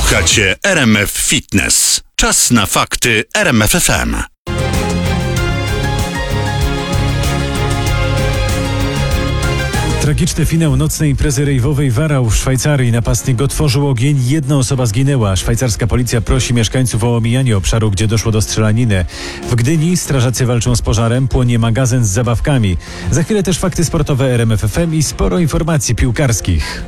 Słuchacie RMF Fitness. Czas na fakty RMF FM. Tragiczny finał nocnej imprezy rejwowej w Aarau w Szwajcarii. Napastnik otworzył ogień, jedna osoba zginęła. Szwajcarska policja prosi mieszkańców o omijanie obszaru, gdzie doszło do strzelaniny. W Gdyni strażacy walczą z pożarem, płonie magazyn z zabawkami. Za chwilę też fakty sportowe RMF FM i sporo informacji piłkarskich.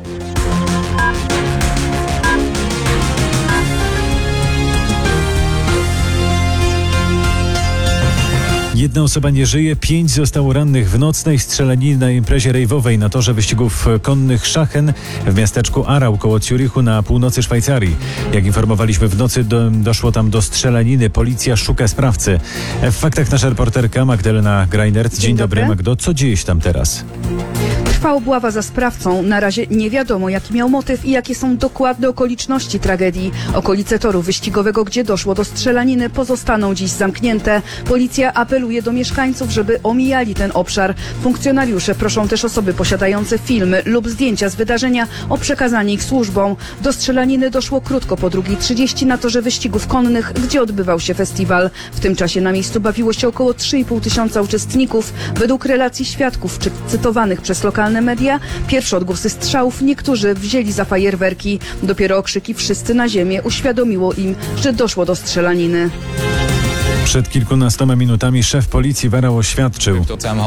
Jedna osoba nie żyje, 5 zostało rannych w nocnej strzelaninie na imprezie rejwowej na torze wyścigów konnych Schachen w miasteczku Aarau koło Zürichu na północy Szwajcarii. Jak informowaliśmy, w nocy doszło tam do strzelaniny. Policja szuka sprawcy. W faktach nasza reporterka Magdalena Greinert. Dzień dobry, Magdo. Co dzieje się tam teraz? Trwa obława za sprawcą. Na razie nie wiadomo, jaki miał motyw i jakie są dokładne okoliczności tragedii. Okolice toru wyścigowego, gdzie doszło do strzelaniny, pozostaną dziś zamknięte. Policja apeluje do mieszkańców, żeby omijali ten obszar. Funkcjonariusze proszą też osoby posiadające filmy lub zdjęcia z wydarzenia o przekazanie ich służbom. Do strzelaniny doszło krótko po 2:30 na torze wyścigów konnych, gdzie odbywał się festiwal. W tym czasie na miejscu bawiło się około 3,5 tysiąca uczestników. Według relacji świadków cytowanych przez lokalne media, pierwsze odgłosy strzałów niektórzy wzięli za fajerwerki. Dopiero okrzyki "wszyscy na ziemię" uświadomiło im, że doszło do strzelaniny. Przed kilkunastoma minutami szef policji w Aarau oświadczył: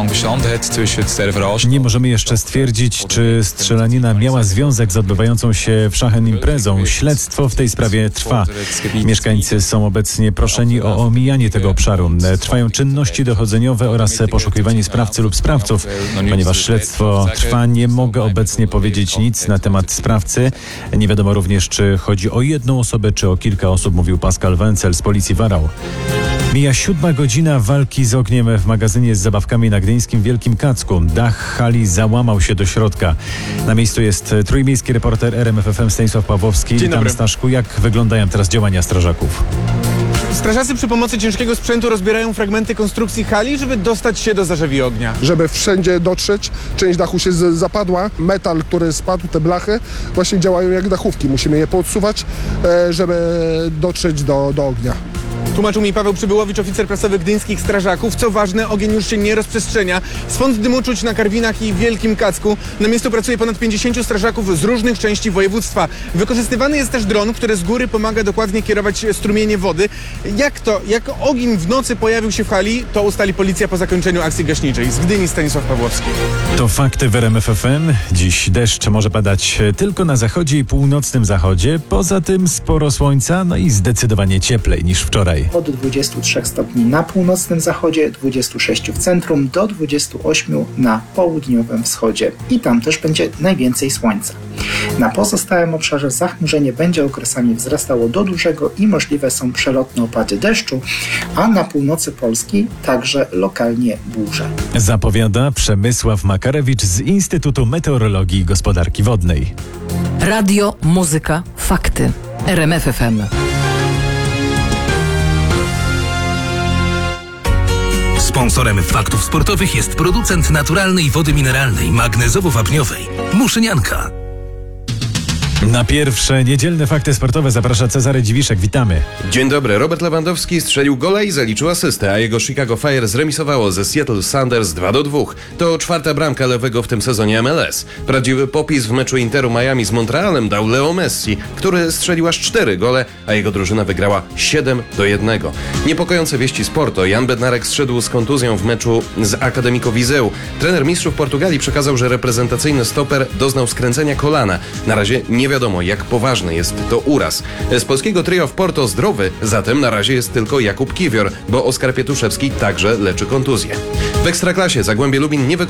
nie możemy jeszcze stwierdzić, czy strzelanina miała związek z odbywającą się w Schachen imprezą. Śledztwo w tej sprawie trwa. Mieszkańcy są obecnie proszeni o omijanie tego obszaru. Trwają czynności dochodzeniowe oraz poszukiwanie sprawcy lub sprawców. Ponieważ śledztwo trwa, nie mogę obecnie powiedzieć nic na temat sprawcy. Nie wiadomo również, czy chodzi o jedną osobę, czy o kilka osób, mówił Pascal Wenzel z policji w Aarau. Mija 7 godzina walki z ogniem w magazynie z zabawkami na gdyńskim Wielkim Kacku. Dach hali załamał się do środka. Na miejscu jest trójmiejski reporter RMF FM Stanisław Pawłowski. Witam, Staszku. Jak wyglądają teraz działania strażaków? Strażacy przy pomocy ciężkiego sprzętu rozbierają fragmenty konstrukcji hali, żeby dostać się do zarzewi ognia. Żeby wszędzie dotrzeć, część dachu się zapadła, metal, który spadł, te blachy właśnie działają jak dachówki. Musimy je podsuwać, żeby dotrzeć do ognia. Tłumaczył mi Paweł Przybyłowicz, oficer prasowy gdyńskich strażaków. Co ważne, ogień już się nie rozprzestrzenia. Swąd dymu czuć na Karwinach i Wielkim Kacku. Na miejscu pracuje ponad 50 strażaków z różnych części województwa. Wykorzystywany jest też dron, który z góry pomaga dokładnie kierować strumienie wody. Jak ogień w nocy pojawił się w hali, to ustali policja po zakończeniu akcji gaśniczej. Z Gdyni Stanisław Pawłowski. To fakty w RMF FM. Dziś deszcz może padać tylko na zachodzie i północnym zachodzie. Poza tym sporo słońca, no i zdecydowanie cieplej niż wczoraj. Od 23 stopni na północnym zachodzie, 26 w centrum, do 28 na południowym wschodzie. I tam też będzie najwięcej słońca. Na pozostałym obszarze zachmurzenie będzie okresami wzrastało do dużego i możliwe są przelotne opady deszczu, a na północy Polski także lokalnie burze. Zapowiada Przemysław Makarewicz z Instytutu Meteorologii i Gospodarki Wodnej. Radio, muzyka, fakty. RMF FM. Sponsorem faktów sportowych jest producent naturalnej wody mineralnej, magnezowo-wapniowej Muszynianka. Na pierwsze niedzielne fakty sportowe zaprasza Cezary Dziwiszek. Witamy. Dzień dobry. Robert Lewandowski strzelił gola i zaliczył asystę, a jego Chicago Fire zremisowało ze Seattle Sounders 2-2. To 4. bramka lewego w tym sezonie MLS. Prawdziwy popis w meczu Interu Miami z Montrealem dał Leo Messi, który strzelił aż 4 gole, a jego drużyna wygrała 7-1. Niepokojące wieści z Porto. Jan Bednarek zszedł z kontuzją w meczu z Academico Viseu. Trener mistrzów Portugalii przekazał, że reprezentacyjny stoper doznał skręcenia kolana. Na razie nie wiadomo, jak poważny jest to uraz. Z polskiego trio w Porto zdrowy, zatem na razie jest tylko Jakub Kiwior, bo Oskar Pietuszewski także leczy kontuzję. W Ekstraklasie Zagłębie Lubin nie